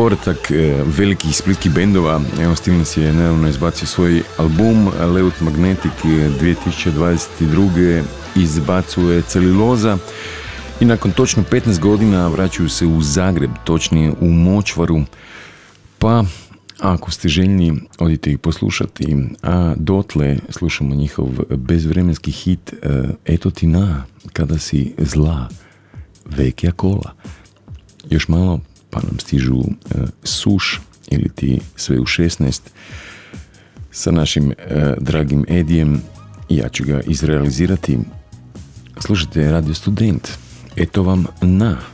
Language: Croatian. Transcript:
povratak velikih splitskih bendova. Evo, Stevens je nedavno izbacio svoj album Leut Magnetic 2022. izbacuje Celiloza i nakon točno 15 godina vraćaju se u Zagreb, točnije u Močvaru. Pa ako ste željni, odite ih poslušati, a dotle slušamo njihov bezvremenski hit Eto ti na, kada si zla, Vekja kola. Još malo pa nam stižu Suš ili ti sve u 16 sa našim dragim Edijem i ja ću ga izrealizirati. Slušajte Radio Student, eto vam na.